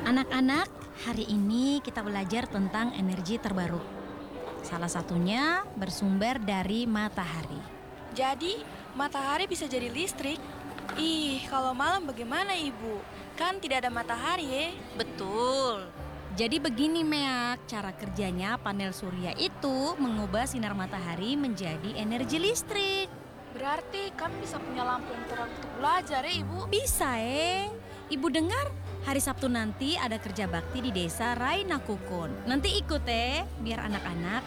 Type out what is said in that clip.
Anak-anak, hari ini kita belajar tentang energi terbaru. Salah satunya bersumber dari matahari. Jadi, matahari bisa jadi listrik? Ih, kalau malam bagaimana Ibu? Kan tidak ada matahari ya? Betul. Jadi begini Meak, cara kerjanya panel surya itu mengubah sinar matahari menjadi energi listrik. Berarti kami bisa punya lampu yang terang untuk belajar ya Ibu? Bisa Ibu dengar hari Sabtu nanti ada kerja bakti di desa Rainakukun. Nanti ikut biar anak-anak